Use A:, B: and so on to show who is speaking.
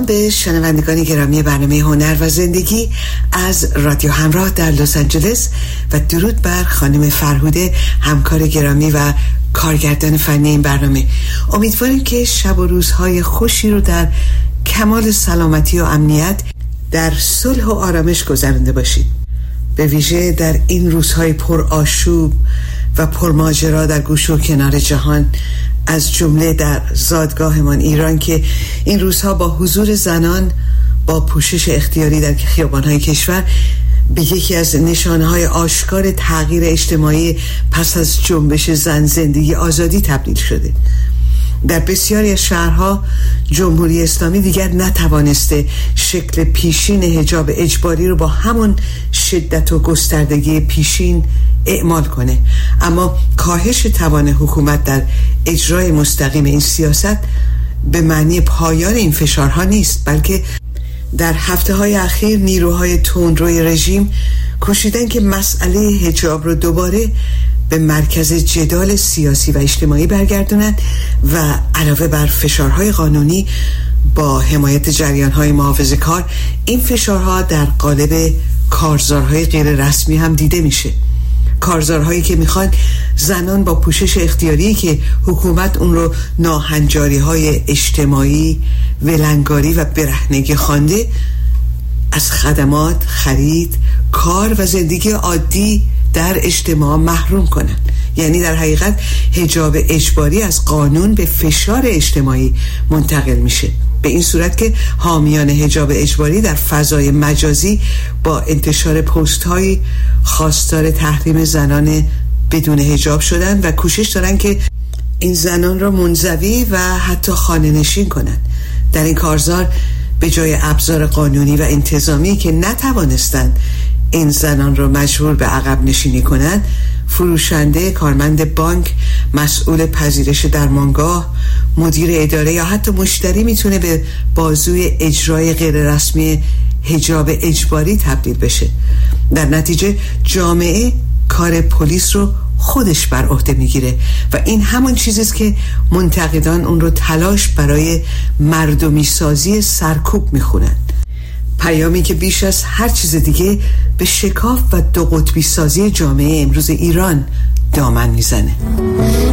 A: سلام به شنوندگان گرامی برنامه هنر و زندگی از رادیو همراه در لس آنجلس و درود بر خانم فرهوده، همکار گرامی و کارگردان فنی این برنامه. امیدواریم که شب و روزهای خوشی رو در کمال سلامتی و امنیت در صلح و آرامش گذرانده باشید، به ویژه در این روزهای پر آشوب و پرماجرا در گوشه و کنار جهان، از جمله در زادگاهمان ایران که این روزها با حضور زنان با پوشش اختیاری در خیابان‌های کشور به یکی از نشانه‌های آشکار تغییر اجتماعی پس از جنبش زن زندگی آزادی تبدیل شده. در بسیاری از شهرها جمهوری اسلامی دیگر نتوانسته شکل پیشین حجاب اجباری رو با همون شدت و گستردگی پیشین اعمال کنه، اما کاهش توان حکومت در اجرای مستقیم این سیاست به معنی پایان این فشارها نیست، بلکه در هفته‌های اخیر نیروهای تندروی رژیم کوشیدن که مسئله حجاب رو دوباره به مرکز جدال سیاسی و اجتماعی برگردونند و علاوه بر فشارهای قانونی با حمایت جریان‌های محافظه‌کار، این فشارها در قالب کارزارهای غیر رسمی هم دیده میشه. کارزارهایی که میخوان زنان با پوشش اختیاری که حکومت اون رو ناهنجاری‌های اجتماعی، ولنگاری و برهنگی خوانده، از خدمات، خرید، کار و زندگی عادی در اجتماع محروم کنن. یعنی در حقیقت حجاب اجباری از قانون به فشار اجتماعی منتقل میشه، به این صورت که حامیان حجاب اجباری در فضای مجازی با انتشار پست‌های خواستار تحریم زنان بدون حجاب شدن و کوشش دارن که این زنان را منزوی و حتی خانه‌نشین کنن. در این کارزار به جای ابزار قانونی و انتظامی که نتوانستند این زنان را مجبور به عقب نشینی کنند، فروشنده، کارمند بانک، مسئول پذیرش درمانگاه، مدیر اداره یا حتی مشتری میتونه به بازوی اجرای غیر رسمی حجاب اجباری تبدیل بشه. در نتیجه جامعه کار پلیس رو خودش بر عهده میگیره و این همون چیزیست که منتقدان اون رو تلاش برای مردمی سازی سرکوب میخونن، پیامی که بیش از هر چیز دیگه به شکاف و دو قطبی سازی جامعه امروز ایران دامن میزنه.